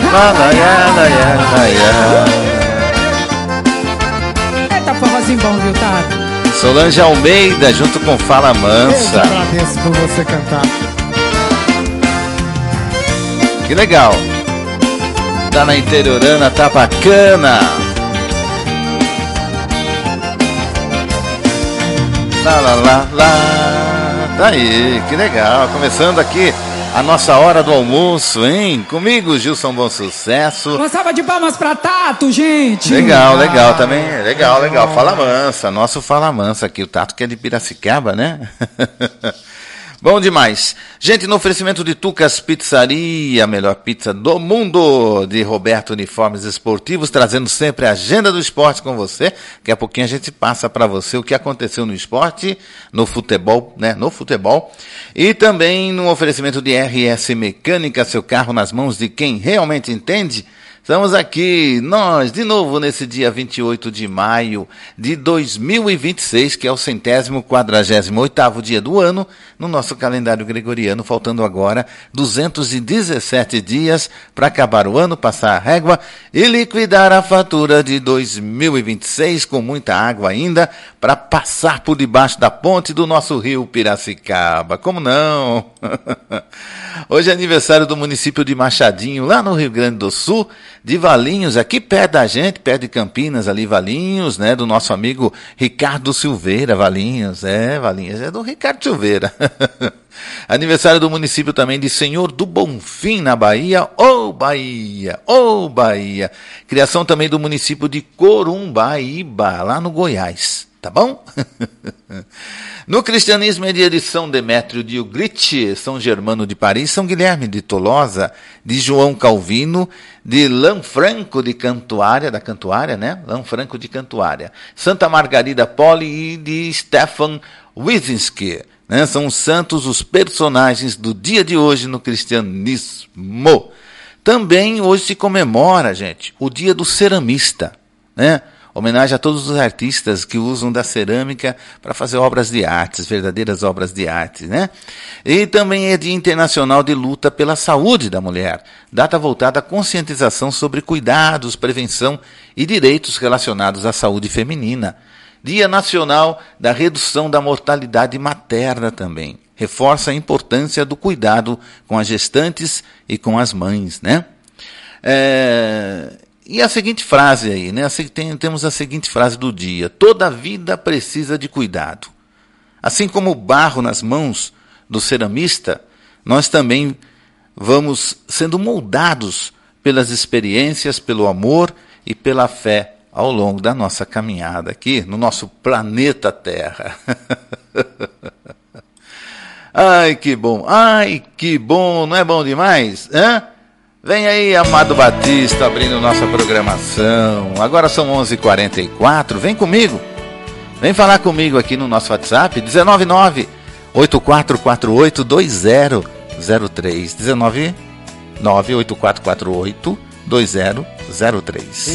Eita, forrozinho bom, viu, Tato? Solange Almeida, junto com Fala Mansa. Eu agradeço por você cantar. Que legal. Tá na interiorana, tá bacana. Lá. Tá aí, que legal. Começando aqui a nossa hora do almoço, hein? Comigo, Gilson Bom Sucesso. Uma salva de palmas pra Tato, gente. Legal também. Legal. Fala Mansa, nosso Fala Mansa aqui. O Tato que é de Piracicaba, né? Bom demais. Gente, no oferecimento de Tucas Pizzaria, a melhor pizza do mundo, de Roberto Uniformes Esportivos, trazendo sempre a agenda do esporte com você. Daqui a pouquinho a gente passa para você o que aconteceu no esporte, no futebol, né? No futebol. E também no oferecimento de RS Mecânica, seu carro nas mãos de quem realmente entende. Estamos aqui, nós, de novo, nesse dia 28 de maio de 2026, que é o 148º dia do ano, no nosso calendário gregoriano, faltando agora 217 dias para acabar o ano, passar a régua e liquidar a fatura de 2026, com muita água ainda, para passar por debaixo da ponte do nosso rio Piracicaba. Como não? Hoje é aniversário do município de Machadinho, lá no Rio Grande do Sul, de Valinhos, aqui perto da gente, perto de Campinas, ali Valinhos, né, do nosso amigo Ricardo Silveira. Valinhos é do Ricardo Silveira. Aniversário do município também de Senhor do Bonfim, na Bahia. Bahia! Criação também do município de Corumbaíba, lá no Goiás. Tá bom? No cristianismo é dia de São Demétrio de Uglitch, São Germano de Paris, São Guilherme de Tolosa, de João Calvino, de Lanfranco de Cantuária, da Cantuária, né? Lanfranco de Cantuária, Santa Margarida Poli e de Stefan Wyszynski, né? São os santos, os personagens do dia de hoje no cristianismo. Também hoje se comemora, gente, o dia do ceramista, né? Homenagem a todos os artistas que usam da cerâmica para fazer obras de artes, verdadeiras obras de arte, né? E também é Dia Internacional de Luta pela Saúde da Mulher, data voltada à conscientização sobre cuidados, prevenção e direitos relacionados à saúde feminina. Dia Nacional da Redução da Mortalidade Materna também. Reforça a importância do cuidado com as gestantes e com as mães, né? E a seguinte frase aí, né? Temos a seguinte frase do dia: toda vida precisa de cuidado. Assim como o barro nas mãos do ceramista, nós também vamos sendo moldados pelas experiências, pelo amor e pela fé ao longo da nossa caminhada aqui no nosso planeta Terra. Ai, que bom, não é bom demais? Hã? Vem aí, Amado Batista, abrindo nossa programação. Agora são 11h44, vem comigo. Vem falar comigo aqui no nosso WhatsApp, 199-8448-2003. 199-8448-2003.